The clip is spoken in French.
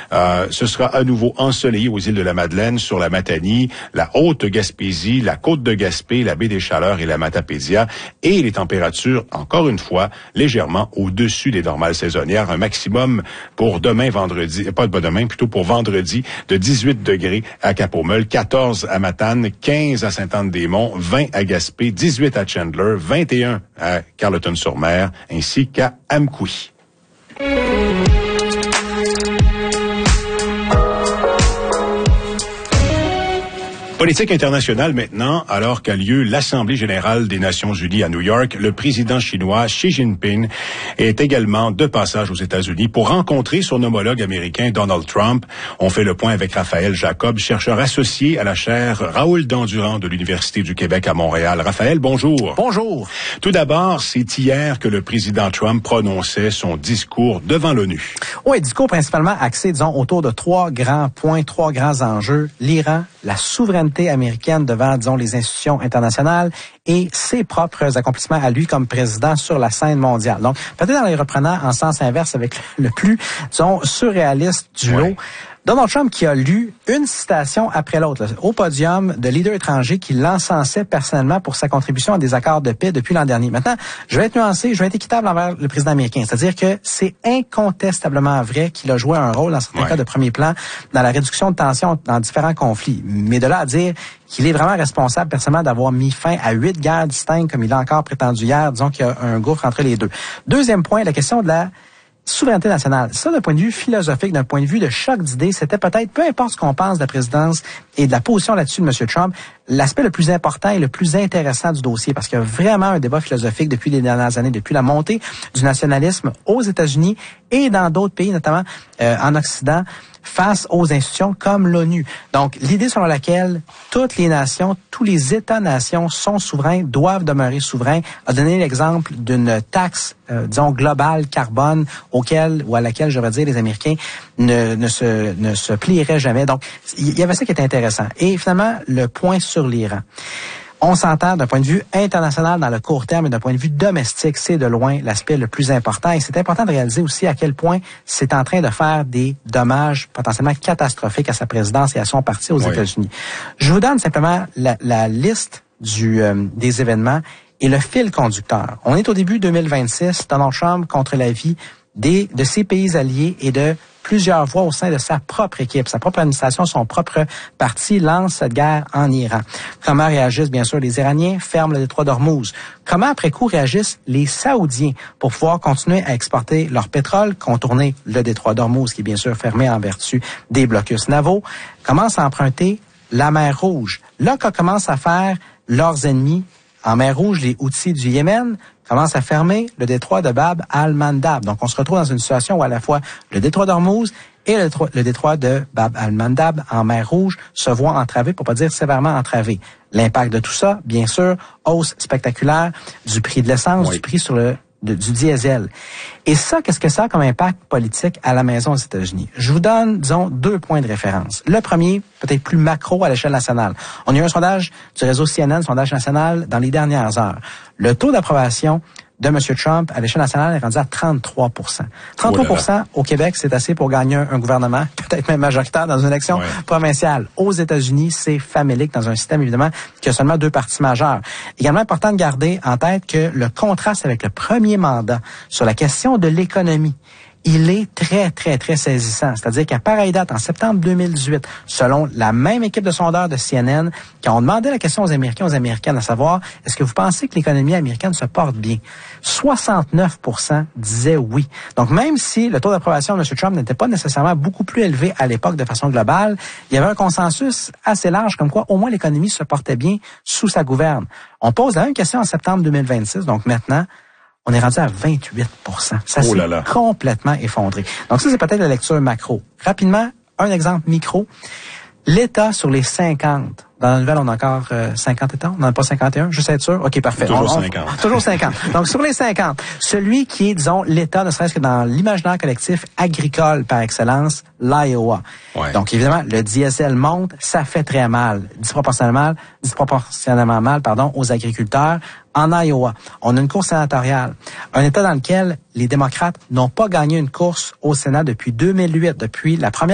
Ce sera à nouveau ensoleillé aux îles de la Madeleine, sur la Matanie, la Haute-Gaspésie, la côte de Gaspé, la baie des Chaleurs et la Matapédia. Et les températures, encore une fois, légèrement au-dessus des normales saisonnières. Un maximum pour demain, vendredi, plutôt pour vendredi, de 18 degrés à Cap-aux-Meules, 14 à Matane, 15 à Sainte-Anne-des-Monts, 20 à Gaspé, 18 à Chandler, 21 à Carleton-sur-Mer, ainsi qu'à Amqui. Politique internationale maintenant, alors qu'a lieu l'Assemblée générale des Nations unies à New York, le président chinois Xi Jinping est également de passage aux États-Unis pour rencontrer son homologue américain Donald Trump. On fait le point avec Raphaël Jacob, chercheur associé à la chaire Raoul Dandurand de l'Université du Québec à Montréal. Raphaël, bonjour. Bonjour. Tout d'abord, c'est hier que le président Trump prononçait son discours devant l'ONU. Oui, discours principalement axé, disons, autour de trois grands points, trois grands enjeux. L'Iran, la souveraineté américaine devant, disons, les institutions internationales et ses propres accomplissements à lui comme président sur la scène mondiale. Donc, peut-être en les reprenant en sens inverse avec le plus, disons, surréaliste du lot. Donald Trump qui a lu une citation après l'autre là, au podium de leaders étrangers qui l'encensait personnellement pour sa contribution à des accords de paix depuis l'an dernier. Maintenant, je vais être nuancé, je vais être équitable envers le président américain. C'est-à-dire que c'est incontestablement vrai qu'il a joué un rôle dans certains cas de premier plan dans la réduction de tensions dans différents conflits. Mais de là à dire qu'il est vraiment responsable personnellement d'avoir mis fin à 8 guerres distinctes comme il a encore prétendu hier, disons qu'il y a un gouffre entre les deux. Deuxième point, la question de la souveraineté nationale. Ça, d'un point de vue philosophique, d'un point de vue de choc d'idées, c'était peut-être, peu importe ce qu'on pense de la présidence et de la position là-dessus de M. Trump, l'aspect le plus important et le plus intéressant du dossier, parce qu'il y a vraiment un débat philosophique depuis les dernières années, depuis la montée du nationalisme aux États-Unis et dans d'autres pays, notamment en Occident, face aux institutions comme l'ONU. Donc, l'idée selon laquelle toutes les nations, tous les États-nations sont souverains, doivent demeurer souverains, a donné l'exemple d'une taxe, disons, globale carbone à laquelle, je vais dire, les Américains ne se plieraient jamais. Donc, il y avait ça qui était intéressant. Et finalement, le point sur l'Iran. On s'entend d'un point de vue international dans le court terme et d'un point de vue domestique, c'est de loin l'aspect le plus important. Et c'est important de réaliser aussi à quel point c'est en train de faire des dommages potentiellement catastrophiques à sa présidence et à son parti aux États-Unis. Je vous donne simplement la liste des événements et le fil conducteur. On est au début 2026, Donald Trump contre l'avis de ses pays alliés et de plusieurs voix au sein de sa propre équipe, sa propre administration, son propre parti lance cette guerre en Iran. Comment réagissent bien sûr les Iraniens, ferment le détroit d'Ormuz. Comment après coup réagissent les Saoudiens pour pouvoir continuer à exporter leur pétrole, contourner le détroit d'Ormuz qui est bien sûr fermé en vertu des blocus navaux. Commencent à emprunter la mer Rouge. Là, qu'on commence à faire leurs ennemis en mer Rouge, les Houthis du Yémen commencent à fermer le détroit de Bab al-Mandab. Donc, on se retrouve dans une situation où à la fois le détroit d'Ormuz et le détroit de Bab al-Mandab en mer Rouge se voient entravés, pour pas dire sévèrement entravés. L'impact de tout ça, bien sûr, hausse spectaculaire du prix de l'essence, du prix du diesel. Et ça, qu'est-ce que ça a comme impact politique à la maison aux États-Unis? Je vous donne, disons, 2 points de référence. Le premier, peut-être plus macro à l'échelle nationale. On a eu un sondage du réseau CNN, sondage national, dans les dernières heures. Le taux d'approbation de M. Trump à l'échelle nationale est rendu à 33 33 au Québec, c'est assez pour gagner un gouvernement, peut-être même majoritaire dans une élection provinciale. Aux États-Unis, c'est famélique dans un système, évidemment, qui a seulement 2 partis majeurs. Également important de garder en tête que le contraste avec le premier mandat sur la question de l'économie, il est très, très, très saisissant. C'est-à-dire qu'à pareille date, en septembre 2018, selon la même équipe de sondeurs de CNN, qui ont demandé la question aux Américains, aux Américaines, à savoir, est-ce que vous pensez que l'économie américaine se porte bien? 69% disaient oui. Donc, même si le taux d'approbation de M. Trump n'était pas nécessairement beaucoup plus élevé à l'époque de façon globale, il y avait un consensus assez large comme quoi au moins l'économie se portait bien sous sa gouverne. On pose la même question en septembre 2026, donc maintenant, on est rendu à 28%. Ça s'est complètement effondré. Donc ça, c'est peut-être la lecture macro. Rapidement, un exemple micro. L'État sur les 50. Dans la nouvelle, on a encore 50 États. On n'en a pas 51. Juste être sûr. OK, parfait. Toujours 50. Toujours 50. Donc, sur les 50, celui qui est, disons, l'État, ne serait-ce que dans l'imaginaire collectif agricole par excellence, l'Iowa. Donc, évidemment, le diesel monte. Ça fait très mal. Disproportionnellement mal, aux agriculteurs. En Iowa, on a une course sénatoriale. Un État dans lequel les démocrates n'ont pas gagné une course au Sénat depuis 2008, depuis la première